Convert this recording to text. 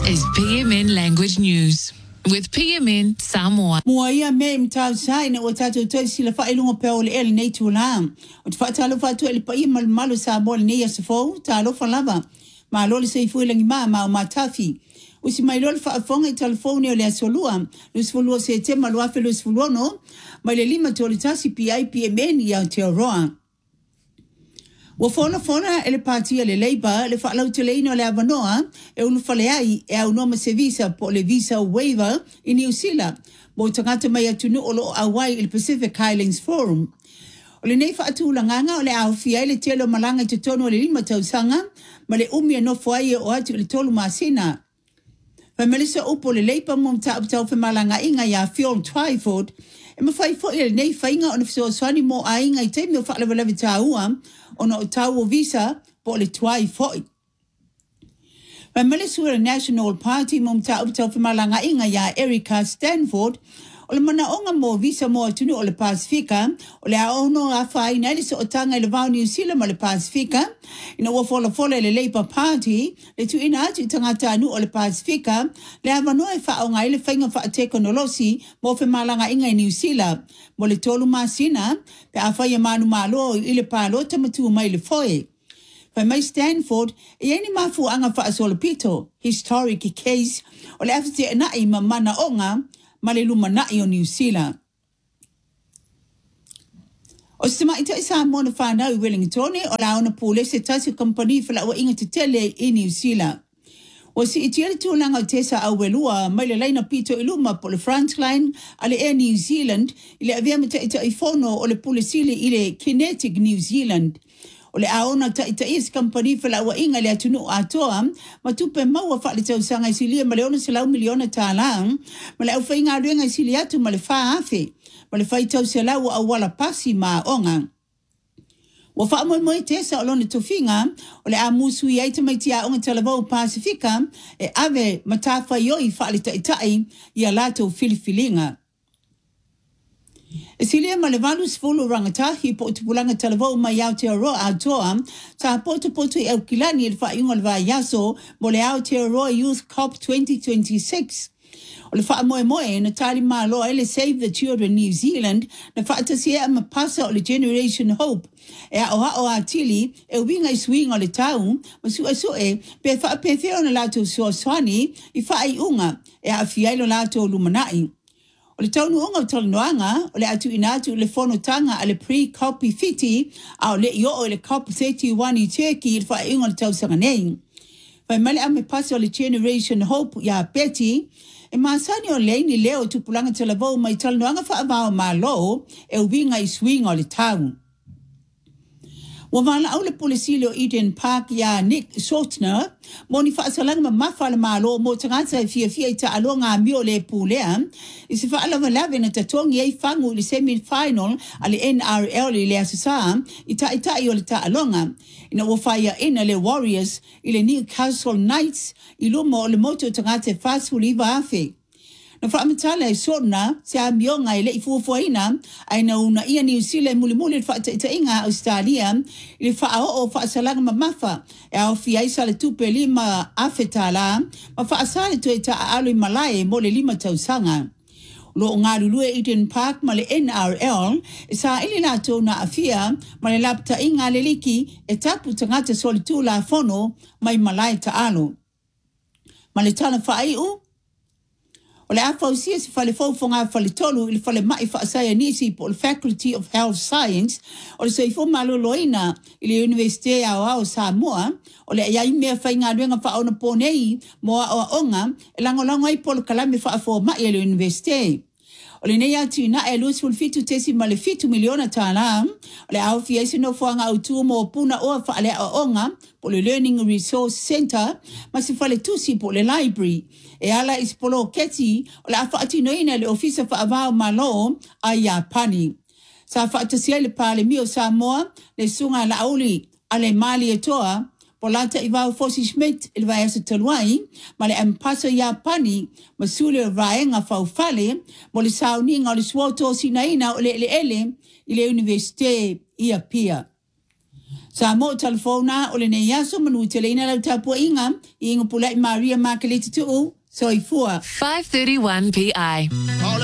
is PMN Language News with PMN Samoa. Moia me mtau sai na watatu toi sila fa ilungo pe ole el nei tulam. O te fatalo fa tu el pa i malu sa bol nei asfo talo fa lava. Ma loli se fu lengi ma matafi. Usi mai loli fa fonga i telefoni ole asolua. Lus fulua se te malua fe lus fulua no. Ma le lima toli tasi PMN ya Aotearoa. Wa fona ele partia le Labour le fa lau teleino le avanoa e unu fale ai e au noma se visa po le visa waiver i New Zealand mo tangata mai atunu o lo awai il Pacific Islands Forum. O le nei fa atu langanga o le au fia le telo malanga te tono le lima tausanga ma le umi no foaie o atu le tolu masina. Fa melisa upo le Labour mo mtaaptau fe malanga inga ya Phil Twyford e mawhai fo ele nei whainga o na fiso swani mo a inga i teimi o whakalewalewe tāua ono tau o visa po le tuai foi. Wa Malaysia National Party mo mta uptau whamalanga inga ya Erica Stanford o le mana onga mo visa mo atunu o le Pasifika o le aono a whai na elisa o tanga i le vau New Zealand mo le Pasifika ina ua fola le Labour Party le tu ina atu tangata anu o le Pasifika le avanoa e whaonga i le whainga wha teknolosi mo whamalanga inga i New Zealand mo le tolu masina pe a whaia manu malo i le palo tamatu mai le foe. By my Stanford, e any mafu anga wha asolopito, historic case o le afite na i mamana onga maleluma na i o New Zealand. O sema ita isa mona whanau i Wellington o la ona pule se tasi company whala ua inga te tele i New Zealand. O si itiari tūlanga o tesa au welua mai le leina pito i luma po le Frontline a le Air New Zealand i le avea mata ita i fono o le pule sili i le Kinetic New Zealand. O le aona ta ita is company whala ua inga le atunu atoa ma tupe maua wha le tausanga i silia ma le ona selau miliona tālang ma le au whainga ruenga i sili atu ma le wha afe ma le whai tau selau au wala pasi ma onga. Wa wha moe tesa o lona tofinga o le amusu i aita mai tia onga Talavau Pasifika e ave matafa yoi wha le taitai i a lato filifilinga. E silia ma le valus fulu rangatahi po tupulanga Talavau mai Aotearoa atoa sa poto i au kilani il wha ingo le va yaso mo le Aotearoa Youth COP 2026. O le wha moe na tali malo ele Save the Children New Zealand na wha atasia ama pasa o le Generation Hope e a o atili e winga i swing o le tau ma sue pe wha pefeo na lato swani i wha ai unga e a fiailo lato lumanai. O le taunu unga o talanoanga o le atu inatu le fono tanga a le pre-COP fiti a o le io o le COP 31 i Turkey i wha ingo le tau sanganei. Vai male ame pasa o le Generation Hope ya Betty e masani o leini leo tupulanga Talavau mai talanoanga wha avao malo e winga i swing o le tau. Wa wala au le polisile o Eden Park ya Nick Sotner, moni whaasalanga ma mawhala malo mo tangata i fia i ta alonga mio le pulea, i se whaalawa lawe na tatongi ei whangu le semi-final a le NRL i le asasa, i o le ta alonga, ina wafaya ina le Warriors i le Newcastle Knights i lumo o le moto tangata fastful i waafe. Na whaamatala e sona se a mionga i le i fuafuaina ai na una ia New Zealand muli whaata inga Australia i le whaao o whaasalanga mamafa e au fiaisa le tupe lima afetala ma whaasale to e ta alo i malae mo le lima tausanga. Lo ngā lulue Eden Park ma le NRL e sa ili lato na afia ma le lapta inga le liki e tapu tangata solitu la fono mai malae ta alo. Ma le tana whaaiu o le afausia se fale faufonga fale tolu ili fale mai whaasaya nisi po le Faculty of Health Science o le soifo maloloina ili Universite ao Samoa o le iai mea whainga ruenga whaona ponei moa o onga e langolango ai po le kalame whaafo mai ili Universite. O le nei atu na e luas fulfitu tesi ma le fitu miliona tāna o le au fiaisi no fuanga au tua mo puna oa whaale o onga po le Learning Resource Center ma se fale tusi po le library. E ala ispolo keti o le afa ati noina le ofisa whaavao malo a ia pani. Sa whaatasia le pale mio Samoa le sunga la auli a le mali e toa po lata i vau Fosi Schmidt il vai asa taluai ma le ampasa ia pani ma sule o vaenga faufale mo le sauninga o le suoto sinaina o le ele i le Universite ia pia. Sa mo telefona o le ne yaso manu te leina lau tapua inga i inga pula i Maria Makeliti tu soifua. 5:31 PI.